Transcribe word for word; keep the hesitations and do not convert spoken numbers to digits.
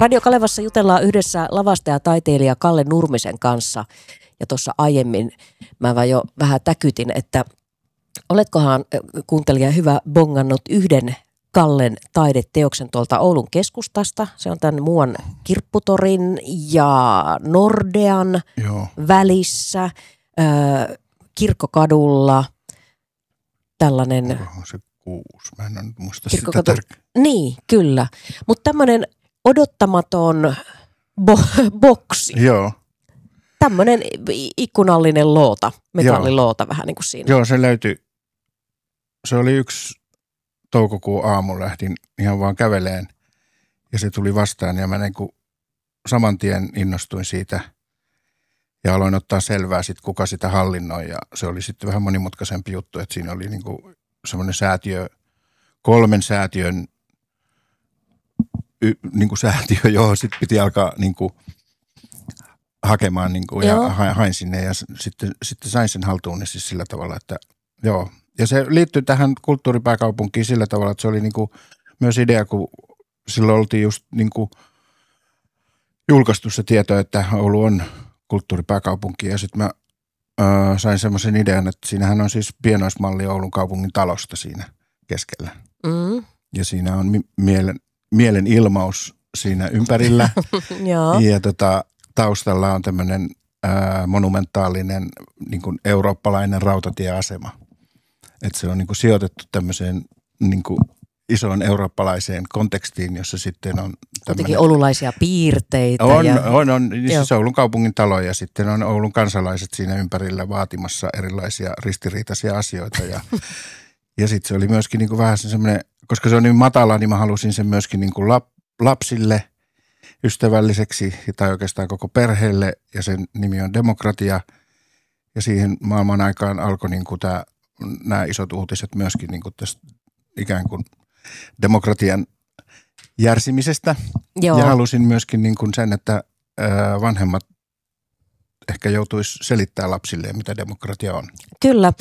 Radio Kalevassa jutellaan yhdessä lavastaja taiteilija Kalle Nurmisen kanssa. Ja tuossa aiemmin mä vaan jo vähän täkytin, että oletkohan kuuntelija hyvä bongannut yhden Kallen taideteoksen tuolta Oulun keskustasta. Se on tämän muuan Kirpputorin ja Nordean Joo. välissä, äh, Kirkkokadulla. Tällainen... Onkohan se kuusi? Mä en nyt muista Kirkkokatu... sitä tärkeää. Niin, kyllä. Mutta tämmöinen odottamaton bo- boksi. Joo. Tämmöinen ikkunallinen loota, metalliloota vähän niin kuin siinä. Joo, se löytyi. Se oli yksi toukokuun aamu, lähdin ihan vaan käveleen ja se tuli vastaan ja mä niin kuin saman tien innostuin siitä ja aloin ottaa selvää sitten, kuka sitä hallinnoi ja se oli sitten vähän monimutkaisempi juttu, että siinä oli niin kuin semmoinen säätiö, kolmen säätiön y, niin kuin säätiö, johon sitten piti alkaa niin kuin hakemaan niin kuin, ja hain sinne ja sitten, sitten sain sen haltuun niin siis sillä tavalla, että joo. Ja se liittyy tähän kulttuuripääkaupunkiin sillä tavalla, että se oli niin kuin myös idea, kun silloin oltiin just niin kuin julkaistu se tieto, että Oulu on kulttuuripääkaupunki ja sitten mä äh, sain semmoisen idean, että siinähän on siis pienoismalli Oulun kaupungin talosta siinä keskellä. Mm. Ja siinä on mi- mielen, mielen ilmaus siinä ympärillä ja tota, taustalla on tämmöinen äh, monumentaalinen niin kuin eurooppalainen rautatieasema. Että se on niin kuin sijoitettu tämmöiseen niin kuin isoon eurooppalaiseen kontekstiin, jossa sitten on kuitenkin oululaisia piirteitä. On, ja... on, on. Siis Oulun kaupungin talo ja sitten on Oulun kansalaiset siinä ympärillä vaatimassa erilaisia ristiriitaisia asioita. Ja, ja sitten se oli myöskin niin kuin vähän semmoinen, koska se on niin matala, niin mä halusin sen myöskin niin kuin lap, lapsille ystävälliseksi tai oikeastaan koko perheelle ja sen nimi on Demokratia. Ja siihen maailman aikaan alkoi niin kuin tämä nämä isot uutiset myöskin niin kuin tästä ikään kuin demokratian järsimisestä. Joo. Ja halusin myöskin niin kuin sen, että vanhemmat ehkä joutuisi selittämään lapsille, mitä demokratia on. Kyllä.